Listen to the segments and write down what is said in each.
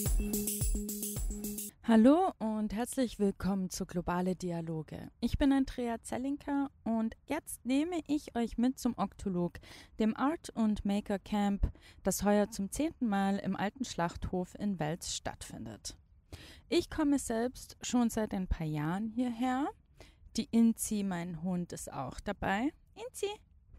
Hallo und herzlich willkommen zu Globale Dialoge. Ich bin Andrea Zellinker und jetzt nehme ich euch mit zum Oktolog, dem Art- und Maker-Camp, das heuer zum 10. Mal im Alten Schlachthof in Wels stattfindet. Ich komme selbst schon seit ein paar Jahren hierher. Die Inzi, mein Hund, ist auch dabei. Inzi!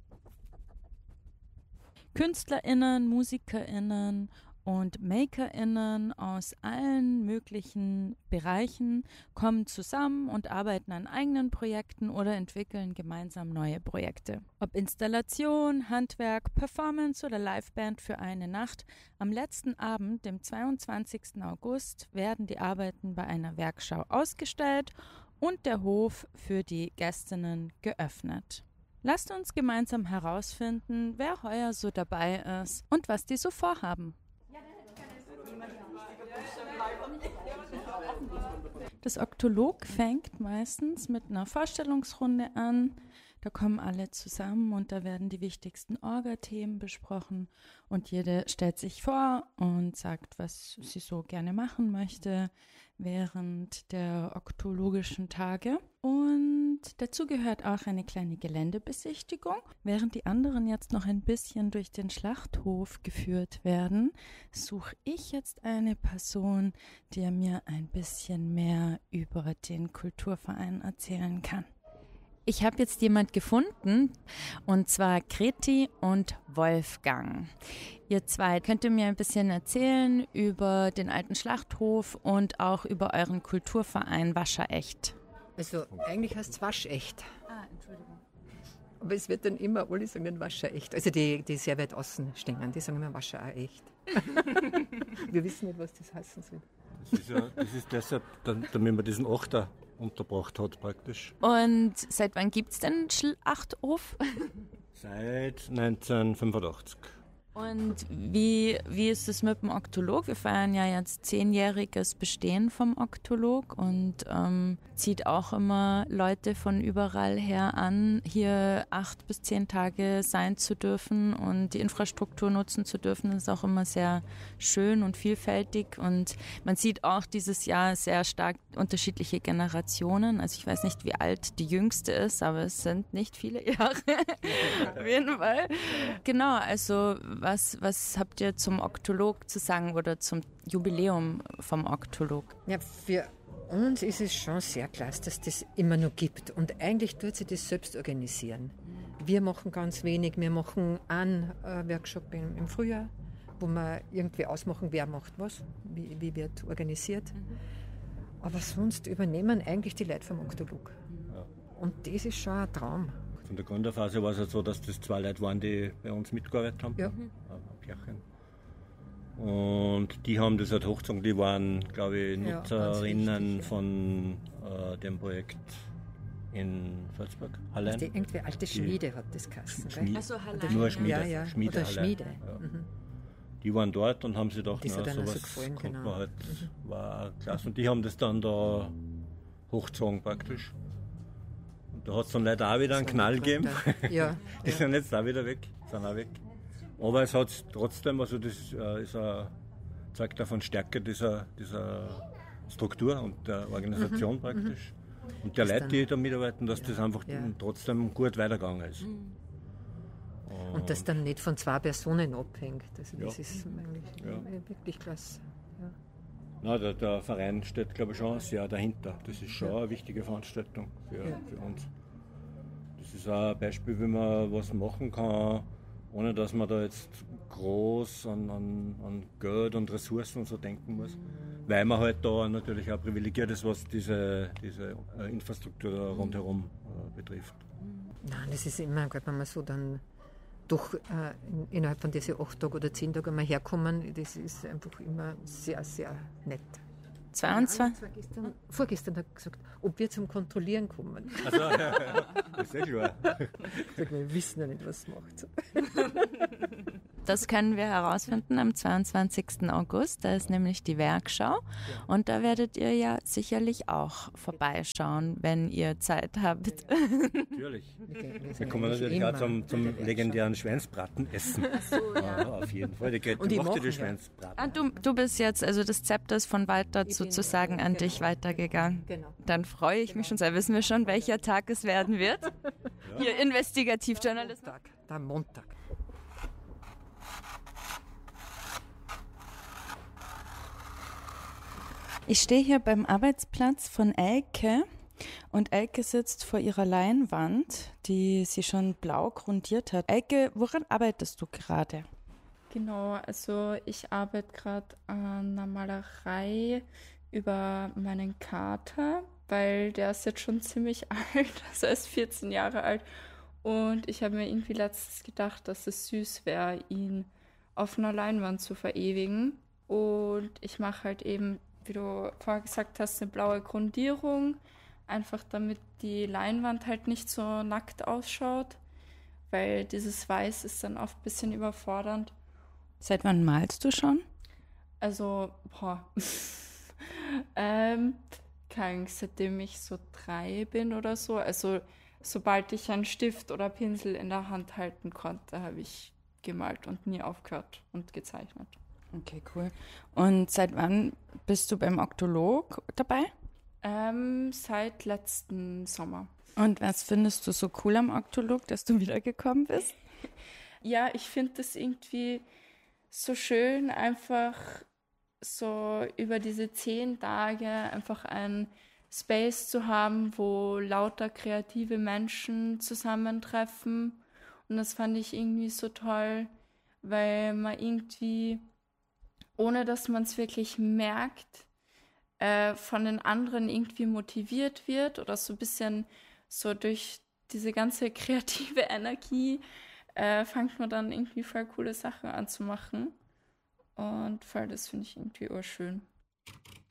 KünstlerInnen, MusikerInnen und MakerInnen aus allen möglichen Bereichen kommen zusammen und arbeiten an eigenen Projekten oder entwickeln gemeinsam neue Projekte. Ob Installation, Handwerk, Performance oder Liveband für eine Nacht, am letzten Abend, dem 22. August, werden die Arbeiten bei einer Werkschau ausgestellt und der Hof für die Gästinnen geöffnet. Lasst uns gemeinsam herausfinden, wer heuer so dabei ist und was die so vorhaben. Das Oktolog fängt meistens mit einer Vorstellungsrunde an. Da kommen alle zusammen und da werden die wichtigsten Orga-Themen besprochen und jede stellt sich vor und sagt, was sie so gerne machen möchte während der oktologischen Tage. Und dazu gehört auch eine kleine Geländebesichtigung. Während die anderen jetzt noch ein bisschen durch den Schlachthof geführt werden, suche ich jetzt eine Person, die mir ein bisschen mehr über den Kulturverein erzählen kann. Ich habe jetzt jemand gefunden, und zwar Kreti und Wolfgang. Ihr zwei, könnt ihr mir ein bisschen erzählen über den Alten Schlachthof und auch über euren Kulturverein Waschecht? Also eigentlich heißt es Waschecht. Entschuldigung. Aber es wird dann immer alle sagen Waschecht. Also die sehr weit außen stehen, die sagen immer Waschecht. Wir wissen nicht, was das heißen soll. Das ist deshalb, damit man diesen Achter unterbracht hat praktisch. Und seit wann gibt es den Schlachthof? Seit 1985. Und wie ist es mit dem Oktolog? Wir feiern ja jetzt 10-jähriges Bestehen vom Oktolog und zieht auch immer Leute von überall her an, hier 8 bis 10 Tage sein zu dürfen und die Infrastruktur nutzen zu dürfen. Das ist auch immer sehr schön und vielfältig und man sieht auch dieses Jahr sehr stark unterschiedliche Generationen. Also ich weiß nicht, wie alt die jüngste ist, aber es sind nicht viele Jahre. Auf jeden Fall. Genau, also was habt ihr zum Oktolog zu sagen oder zum Jubiläum vom Oktolog? Ja, für uns ist es schon sehr klasse, dass das immer noch gibt. Und eigentlich tut sich das selbst organisieren. Wir machen ganz wenig. Wir machen einen Workshop im Frühjahr, wo wir irgendwie ausmachen, wer macht was, wie wird organisiert. Aber sonst übernehmen eigentlich die Leute vom Oktolog. Ja. Und das ist schon ein Traum. Von der Gründerphase war es halt so, dass das 2 Leute waren, die bei uns mitgearbeitet haben. Ja. Pärchen. Und die haben das halt hochgezogen. Die waren, glaube ich, Nutzerinnen wichtig, von dem Projekt in Salzburg. Hallein. Die irgendwie alte Schmiede hat das geheißen. Also Hallein. Nur Schmiede. Ja. Schmiede, oder Schmiede. Ja. Die waren dort und haben sich gedacht, das hat sowas so gefallen, genau. War klasse. Und die haben das dann da hochgezogen praktisch. Und da hat es dann leider auch wieder einen Knall gegeben. Ja. Die sind jetzt auch wieder weg. Aber es hat trotzdem, also das ist zeigt davon Stärke dieser Struktur und der Organisation praktisch. Und der Leute, die da mitarbeiten, dass das einfach trotzdem gut weitergegangen ist. Und das dann nicht von 2 Personen abhängt. Also das ist eigentlich wirklich klasse. Ja. Na, der Verein steht, glaube ich, schon sehr dahinter. Das ist schon eine wichtige Veranstaltung für uns. Das ist auch ein Beispiel, wie man was machen kann, ohne dass man da jetzt groß an Geld und Ressourcen und so denken muss. Weil man halt da natürlich auch privilegiert ist, was diese Infrastruktur da rundherum betrifft. Nein, das ist immer, wenn man so dann doch innerhalb von diesen 8 Tagen oder 10 Tagen mal herkommen, das ist einfach immer sehr, sehr nett. 22? Vorgestern hat er gesagt, ob wir zum Kontrollieren kommen. Also, das ist klar. Wir wissen ja nicht, was es macht. Das können wir herausfinden am 22. August. Da ist nämlich die Werkschau. Und da werdet ihr ja sicherlich auch vorbeischauen, wenn ihr Zeit habt. Natürlich. Da kommen wir natürlich auch zum legendären Schweinsbraten essen. So, ja. Auf jeden Fall. Die Und die mochte machen, Schweinsbraten. Du bist jetzt, also das Zepter ist von Walter Ich sozusagen bin, an genau, dich weitergegangen. Genau. Dann freue ich mich schon sehr. Wissen wir schon, welcher Tag es werden wird? Ihr Investigativjournalist. Der Montag. Ich stehe hier beim Arbeitsplatz von Elke und Elke sitzt vor ihrer Leinwand, die sie schon blau grundiert hat. Elke, woran arbeitest du gerade? Genau, also ich arbeite gerade an einer Malerei über meinen Kater, weil der ist jetzt schon ziemlich alt, also er ist 14 Jahre alt. Und ich habe mir irgendwie letztens gedacht, dass es süß wäre, ihn auf einer Leinwand zu verewigen. Und ich mache halt eben, wie du vorher gesagt hast, eine blaue Grundierung, einfach damit die Leinwand halt nicht so nackt ausschaut, weil dieses Weiß ist dann oft ein bisschen überfordernd. Seit wann malst du schon? Also, seitdem ich so 3 bin oder so. Also, sobald ich einen Stift oder Pinsel in der Hand halten konnte, habe ich gemalt und nie aufgehört und gezeichnet. Okay, cool. Und seit wann bist du beim Oktolog dabei? Seit letzten Sommer. Und was findest du so cool am Oktolog, dass du wiedergekommen bist? Ja, ich finde das irgendwie so schön, einfach so über diese 10 Tage einfach ein Space zu haben, wo lauter kreative Menschen zusammentreffen. Und das fand ich irgendwie so toll, weil man irgendwie, ohne dass man es wirklich merkt, von den anderen irgendwie motiviert wird oder so ein bisschen so durch diese ganze kreative Energie fängt man dann irgendwie voll coole Sachen an zu machen. Und voll, das finde ich irgendwie urschön.